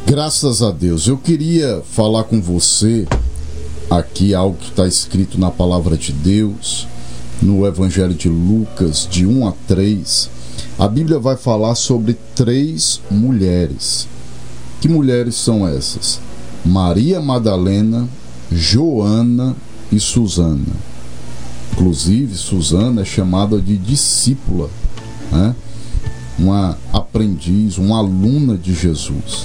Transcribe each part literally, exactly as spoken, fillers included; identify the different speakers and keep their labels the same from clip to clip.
Speaker 1: Graças a Deus. Eu queria falar com você aqui algo que está escrito na palavra de Deus, no Evangelho de Lucas, de um a três. A Bíblia vai falar sobre três mulheres. Que mulheres são essas? Maria Madalena, Joana e Susana. Inclusive, Susana é chamada de discípula, né? Uma aprendiz, uma aluna de Jesus.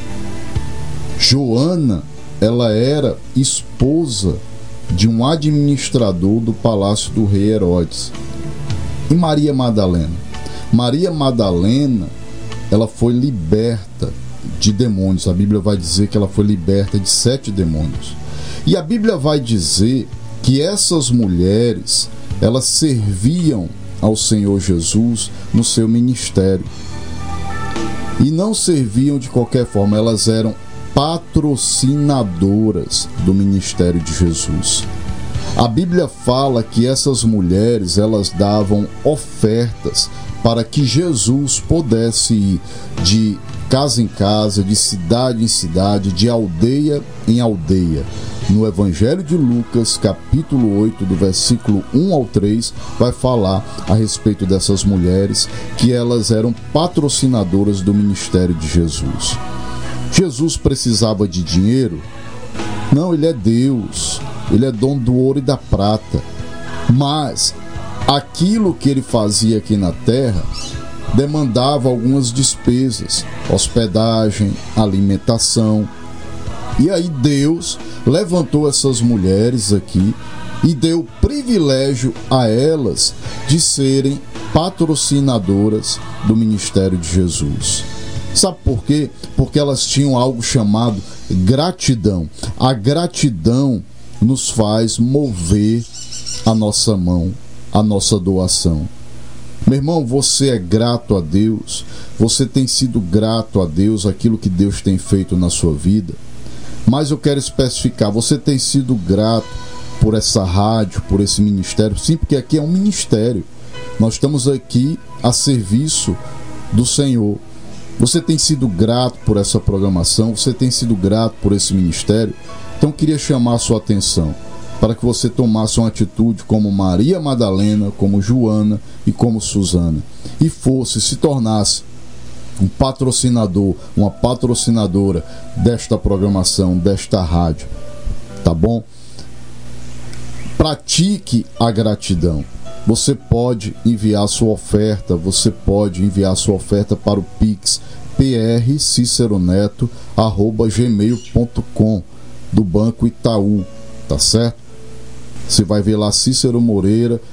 Speaker 1: Joana, ela era esposa de um administrador do palácio do rei Herodes. E Maria Madalena? Maria Madalena, ela foi liberta de demônios. A Bíblia vai dizer que ela foi liberta de sete demônios. E a Bíblia vai dizer que essas mulheres, elas serviam ao Senhor Jesus no seu ministério. E não serviam de qualquer forma, elas eram patrocinadoras do ministério de Jesus. A Bíblia fala que essas mulheres, elas davam ofertas para que Jesus pudesse ir de casa em casa, de cidade em cidade, de aldeia em aldeia. No Evangelho de Lucas, capítulo oito, do versículo um ao três, vai falar a respeito dessas mulheres, que elas eram patrocinadoras do ministério de Jesus. Jesus precisava de dinheiro? Não, ele é Deus, ele é dono do ouro e da prata. Mas aquilo que ele fazia aqui na terra demandava algumas despesas, hospedagem, alimentação. E aí Deus levantou essas mulheres aqui e deu privilégio a elas de serem patrocinadoras do ministério de Jesus. Sabe por quê? Porque elas tinham algo chamado gratidão. A gratidão nos faz mover a nossa mão, a nossa doação. Meu irmão, você é grato a Deus? Você tem sido grato a Deus, aquilo que Deus tem feito na sua vida? Mas eu quero especificar, você tem sido grato por essa rádio, por esse ministério? Sim, porque aqui é um ministério. Nós estamos aqui a serviço do Senhor. Você tem sido grato por essa programação? Você tem sido grato por esse ministério? Então eu queria chamar a sua atenção para que você tomasse uma atitude como Maria Madalena, como Joana e como Susana, e fosse, se tornasse um patrocinador, uma patrocinadora desta programação, desta rádio, tá bom? Pratique a gratidão. Você pode enviar sua oferta, você pode enviar sua oferta para o Pix p r ciceroneto arroba gmail ponto com do Banco Itaú, tá certo? Você vai ver lá Cícero Moreira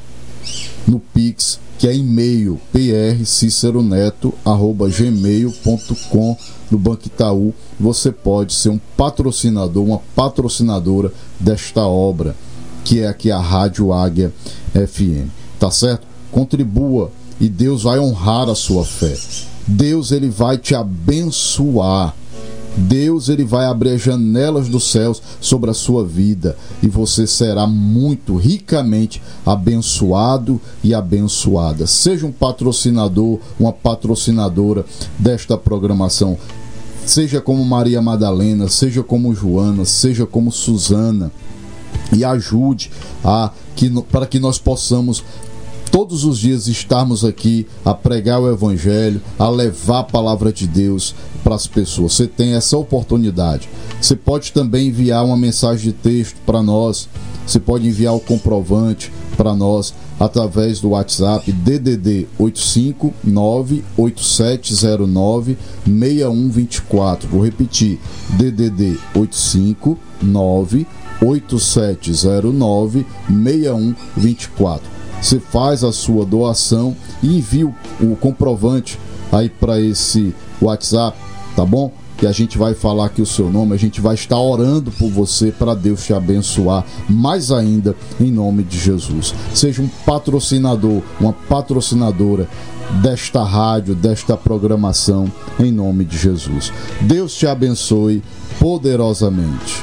Speaker 1: no Pix, que é e-mail p r ciceroneto arroba gmail ponto com do Banco Itaú. Você pode ser um patrocinador, uma patrocinadora desta obra, que é aqui a Rádio Águia F M, tá certo? Contribua e Deus vai honrar a sua fé. Deus, ele vai te abençoar. Deus, ele vai abrir as janelas dos céus sobre a sua vida e você será muito ricamente abençoado e abençoada. Seja um patrocinador, uma patrocinadora desta programação. Seja como Maria Madalena, seja como Joana, seja como Susana, e ajude a, que, para que nós possamos todos os dias estarmos aqui a pregar o Evangelho, a levar a palavra de Deus para as pessoas. Você tem essa oportunidade. Você pode também enviar uma mensagem de texto para nós. Você pode enviar o comprovante para nós através do WhatsApp D D D oito cinco nove oito sete zero nove seis um dois quatro. Vou repetir, D D D oito cinco nove oito sete zero nove seis um dois quatro. Você faz a sua doação e envia o comprovante aí para esse WhatsApp, tá bom? Que a gente vai falar aqui o seu nome, a gente vai estar orando por você para Deus te abençoar mais ainda em nome de Jesus. Seja um patrocinador, uma patrocinadora desta rádio, desta programação em nome de Jesus. Deus te abençoe poderosamente.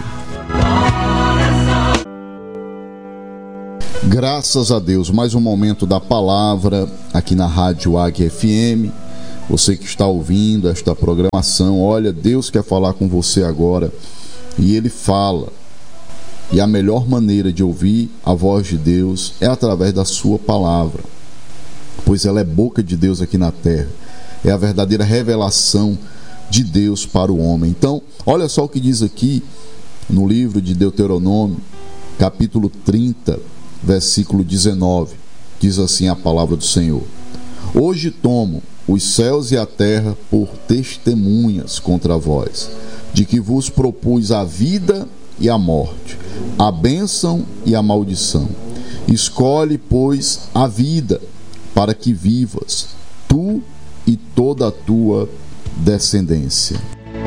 Speaker 1: Graças a Deus, mais um momento da palavra aqui na Rádio Águia F M. Você que está ouvindo esta programação, olha, Deus quer falar com você agora e Ele fala. E a melhor maneira de ouvir a voz de Deus é através da sua palavra, pois ela é boca de Deus aqui na terra. É a verdadeira revelação de Deus para o homem. Então, olha só o que diz aqui no livro de Deuteronômio, capítulo trinta, versículo dezenove. Diz assim a palavra do Senhor: Hoje tomo os céus e a terra por testemunhas contra vós, de que vos propus a vida e a morte, a bênção e a maldição. Escolhe, pois, a vida, para que vivas, tu e toda a tua descendência.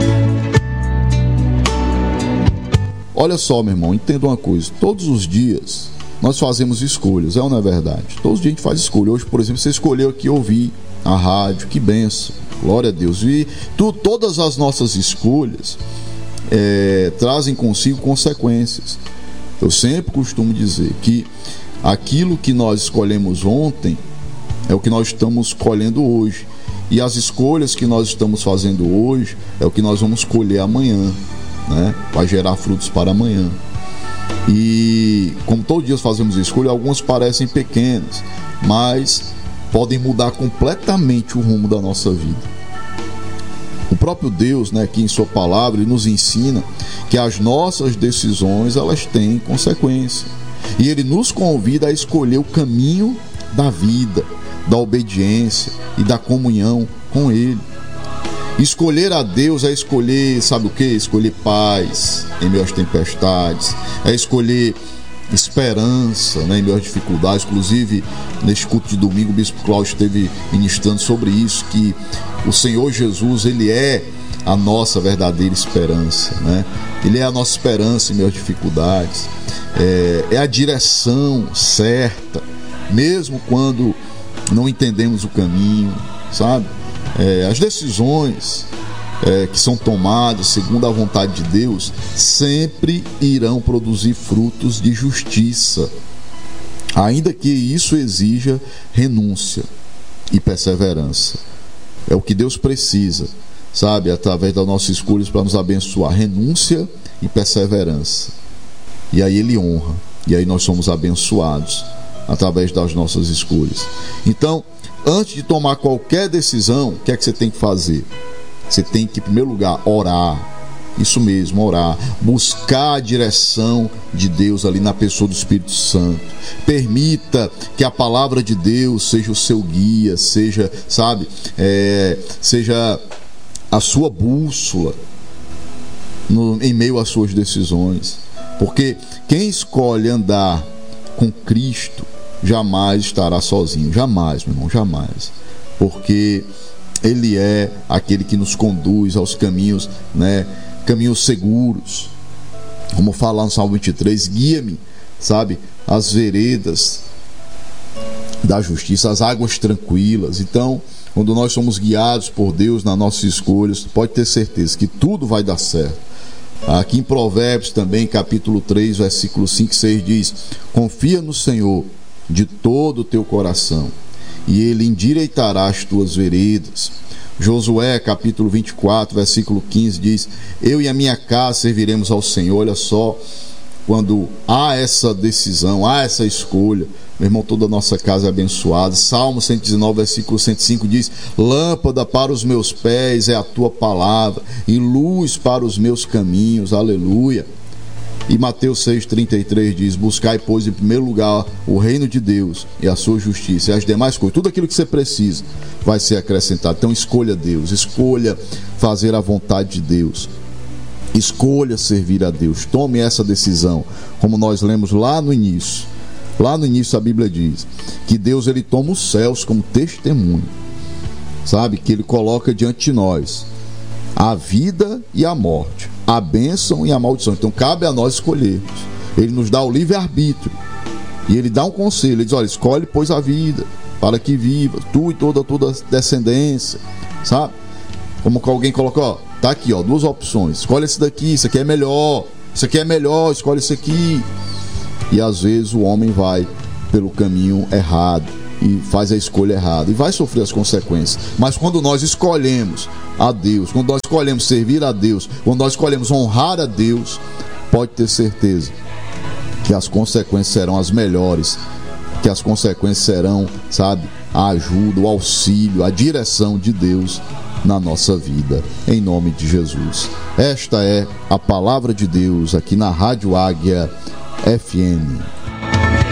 Speaker 1: Olha só, meu irmão, entenda uma coisa: todos os dias nós fazemos escolhas, é ou não é verdade? Todos os dias a gente faz escolha. Hoje, por exemplo, você escolheu aqui ouvir a rádio, que bênção, glória a Deus. E tu, todas as nossas escolhas é, trazem consigo consequências. Eu sempre costumo dizer que aquilo que nós escolhemos ontem é o que nós estamos colhendo hoje, e as escolhas que nós estamos fazendo hoje é o que nós vamos colher amanhã, né? Vai gerar frutos para amanhã. E como todos os dias fazemos escolha, algumas parecem pequenas, mas podem mudar completamente o rumo da nossa vida. O próprio Deus, né, aqui em sua palavra, ele nos ensina que as nossas decisões, elas têm consequência, e ele nos convida a escolher o caminho da vida, da obediência e da comunhão com ele. Escolher a Deus é escolher, sabe o que? Escolher paz em meio às tempestades, é escolher esperança, né, em meio às dificuldades. Inclusive, neste culto de domingo, o Bispo Cláudio esteve ministrando sobre isso, que o Senhor Jesus, ele é a nossa verdadeira esperança, né? Ele é a nossa esperança em meio às dificuldades, é, é a direção certa, mesmo quando não entendemos o caminho, sabe? É, as decisões é, que são tomadas segundo a vontade de Deus sempre irão produzir frutos de justiça, ainda que isso exija renúncia e perseverança. É o que Deus precisa, sabe, através das nossas escolhas, para nos abençoar: renúncia e perseverança. E aí Ele honra, e aí nós somos abençoados através das nossas escolhas. Então, antes de tomar qualquer decisão, o que é que você tem que fazer? Você tem que, em primeiro lugar, orar. Isso mesmo, orar. Buscar a direção de Deus ali na pessoa do Espírito Santo. Permita que a palavra de Deus seja o seu guia, seja, sabe, é, seja a sua bússola no, em meio às suas decisões. Porque quem escolhe andar com Cristo jamais estará sozinho, jamais, meu irmão, jamais, porque Ele é aquele que nos conduz aos caminhos, né, caminhos seguros. Como fala no Salmo vinte e três: guia-me, sabe, as veredas da justiça, as águas tranquilas. Então, quando nós somos guiados por Deus nas nossas escolhas, pode ter certeza que tudo vai dar certo. Aqui em Provérbios também, capítulo três, versículo cinco e seis diz: confia no Senhor de todo o teu coração, e Ele endireitará as tuas veredas. Josué, capítulo vinte e quatro, versículo quinze diz: eu e a minha casa serviremos ao Senhor. Olha só, quando há essa decisão, há essa escolha, meu irmão, toda a nossa casa é abençoada. Salmo cento e dezenove, versículo cento e cinco diz: lâmpada para os meus pés é a tua palavra, e luz para os meus caminhos. Aleluia. E Mateus seis, trinta e três diz: buscai, pois, em primeiro lugar o reino de Deus e a sua justiça, e as demais coisas, tudo aquilo que você precisa vai ser acrescentado. Então escolha Deus, escolha fazer a vontade de Deus, escolha servir a Deus. Tome essa decisão, como nós lemos lá no início. Lá no início a Bíblia diz que Deus, ele toma os céus como testemunho, sabe, que Ele coloca diante de nós a vida e a morte, a bênção e a maldição. Então cabe a nós escolhermos. Ele nos dá o livre-arbítrio, e Ele dá um conselho. Ele diz: olha, escolhe, pois, a vida, para que viva, tu e toda a tua descendência, sabe? Como que alguém colocou, ó, tá aqui, ó, duas opções: escolhe esse daqui, isso aqui é melhor, isso aqui é melhor, escolhe esse aqui. E às vezes o homem vai pelo caminho errado, e faz a escolha errada e vai sofrer as consequências. Mas quando nós escolhemos a Deus, quando nós escolhemos servir a Deus, quando nós escolhemos honrar a Deus, pode ter certeza que as consequências serão as melhores, que as consequências serão, sabe, a ajuda, o auxílio, a direção de Deus na nossa vida, em nome de Jesus. Esta é a palavra de Deus aqui na Rádio Águia F M.